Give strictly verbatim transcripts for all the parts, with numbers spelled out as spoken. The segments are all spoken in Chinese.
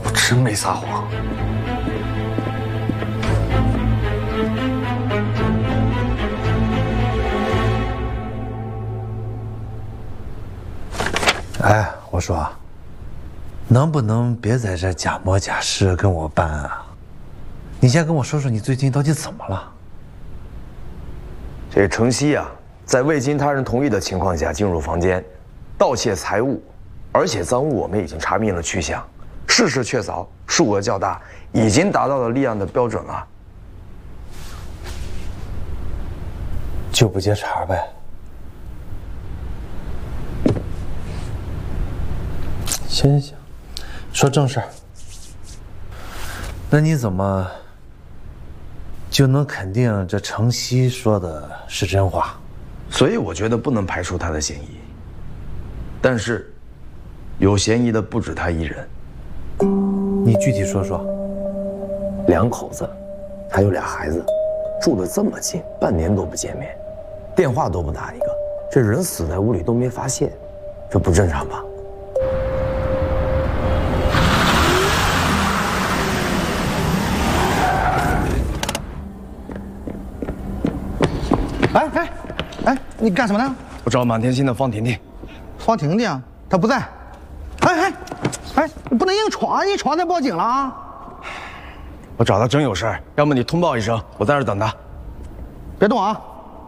我真没撒谎。 哎，我说，能不能别在这假模假式跟我办啊？你先跟我说说你最近到底怎么了？ 这程曦啊，在未经他人同意的情况下进入房间，盗窃财物，而且赃物我们已经查明了去向，事实确凿，数额较大，已经达到了立案的标准了。 就不接茬呗。行行行，说正事儿。那你怎么就能肯定这程曦说的是真话？ 所以我觉得不能排除他的嫌疑，但是有嫌疑的不止他一人。 你具体说说。 两口子，还有俩孩子，住得这么近，半年都不见面，电话都不打一个，这人死在屋里都没发现，这不正常吧？ 哎哎哎，你干什么呢？ 我找满天星的方婷婷。 方婷婷，她不在。哎哎哎，你不能硬闯，一闯再报警了啊！ 我找他真有事儿，要么你通报一声，我在这儿等他。 别动啊！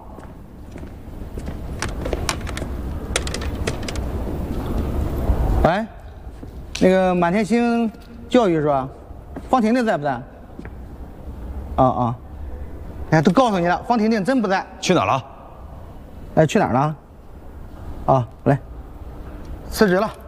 喂，那个满天星教育是吧？方婷婷在不在？啊啊！哎，都告诉你了，方婷婷真不在。 去哪儿了？ 哎，去哪儿了？啊，来，辞职了。